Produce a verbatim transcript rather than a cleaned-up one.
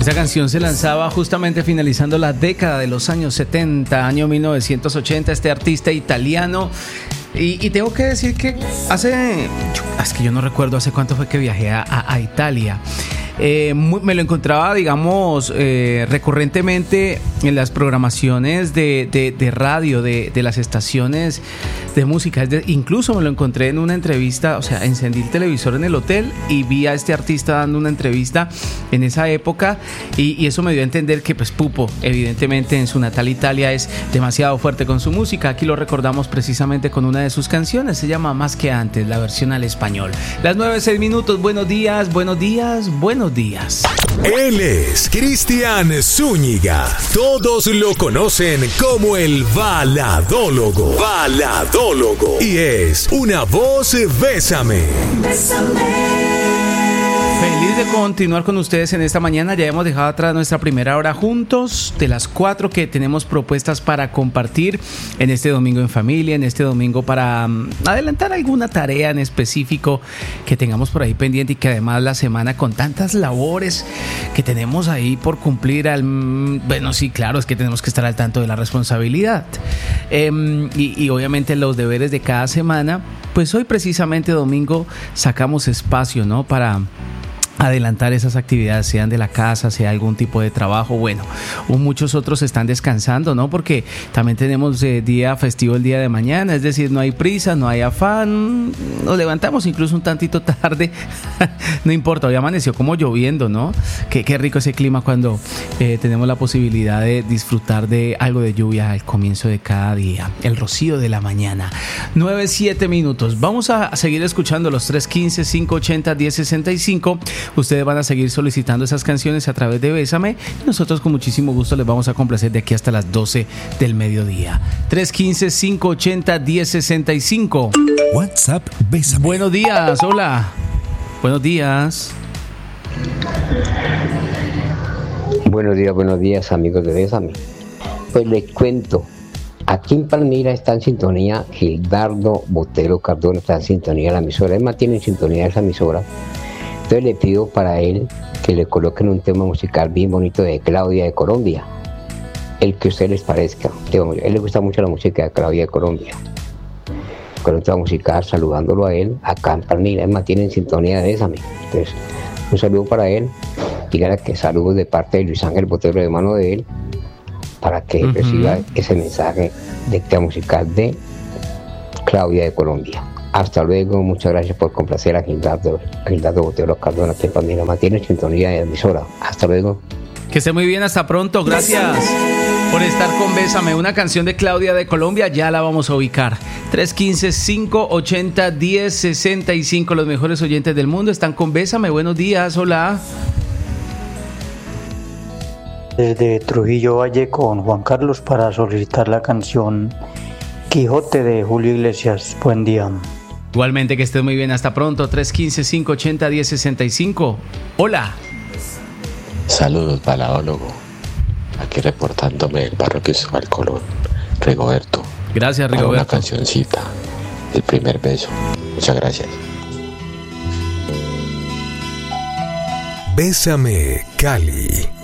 Esa canción se lanzaba justamente finalizando la década de los años setenta, año mil novecientos ochenta, este artista italiano. Y, y tengo que decir que hace, es que yo no recuerdo hace cuánto fue que viajé a, a, a Italia. Eh, muy, me lo encontraba, digamos, eh, recurrentemente en las programaciones de, de, de radio, de, de las estaciones de música. De, incluso me lo encontré en una entrevista, o sea, encendí el televisor en el hotel y vi a este artista dando una entrevista en esa época y, y eso me dio a entender que, pues, Pupo, evidentemente en su natal Italia es demasiado fuerte con su música. Aquí lo recordamos precisamente con una de sus canciones, se llama Más que Antes, la versión al español. Las nueve, seis minutos, buenos días, buenos días, buenos días. Él es Cristian Zúñiga. Todos lo conocen como el baladólogo. Baladólogo. Y es una voz Bésame. Bésame. Feliz de continuar con ustedes en esta mañana. Ya hemos dejado atrás nuestra primera hora juntos, de las cuatro que tenemos propuestas para compartir en este domingo en familia, en este domingo para um, adelantar alguna tarea en específico que tengamos por ahí pendiente y que además la semana con tantas labores que tenemos ahí por cumplir, al, bueno, sí, claro, es que tenemos que estar al tanto de la responsabilidad eh, y, y obviamente los deberes de cada semana. Pues hoy precisamente domingo sacamos espacio, ¿no?, para adelantar esas actividades, sean de la casa, sea algún tipo de trabajo. Bueno, muchos otros están descansando, ¿no? Porque también tenemos eh, día festivo el día de mañana, es decir, no hay prisa, no hay afán, nos levantamos incluso un tantito tarde, no importa, hoy amaneció como lloviendo, ¿no? Qué, qué rico ese clima cuando eh, tenemos la posibilidad de disfrutar de algo de lluvia al comienzo de cada día, el rocío de la mañana. nueve, siete minutos, vamos a seguir escuchando los tres uno cinco, cinco ocho cero, uno cero seis cinco. Ustedes van a seguir solicitando esas canciones a través de Bésame y nosotros con muchísimo gusto les vamos a complacer de aquí hasta las doce del mediodía. tres uno cinco, cinco ocho cero, uno cero seis cinco. WhatsApp Bésame. Buenos días, hola. Buenos días. Buenos días, buenos días, amigos de Bésame. Pues les cuento, aquí en Palmira está en sintonía Gildardo Botero Cardona, está en sintonía la emisora, él mantiene en sintonía esa emisora. Entonces le pido para él que le coloquen un tema musical bien bonito de Claudia de Colombia, el que a ustedes les parezca. A él le gusta mucho la música de Claudia de Colombia. Con un tema musical saludándolo a él, acá en Palmira, él mantiene en sintonía de Bésame. Entonces, un saludo para él, dígale que saludos de parte de Luis Ángel Botero, de mano de él, para que uh-huh. reciba ese mensaje de tema musical de Claudia de Colombia. Hasta luego, muchas gracias por complacer a Gildardo, a Gildardo Botero Cardona, que también mantiene sintonía de emisora. Hasta luego. Que esté muy bien, hasta pronto. Gracias por estar con Bésame, una canción de Claudia de Colombia, ya la vamos a ubicar. tres uno cinco, cinco ocho cero, uno cero seis cinco, los mejores oyentes del mundo están con Bésame. Buenos días, hola. Desde Trujillo Valle con Juan Carlos para solicitar la canción Quijote de Julio Iglesias. Buen día. Igualmente, que estés muy bien, hasta pronto. tres uno cinco, cinco ocho cero, uno cero seis cinco. Hola. Saludos, baladólogo. Aquí reportándome el barrio Cristóbal Colón, Rigoberto. Gracias, Rigoberto. Una cancioncita, El Primer Beso. Muchas gracias. Bésame, Cali.